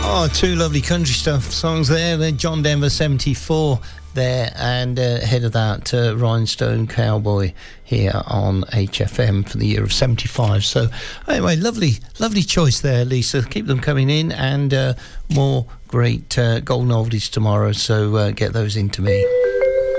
Oh, two lovely country stuff songs there. Then John Denver 74 there, and ahead of that Rhinestone Cowboy here on HFM for the year of 75. So anyway, lovely choice there, Lisa. Keep them coming in, and more great golden oldies tomorrow, so get those into me.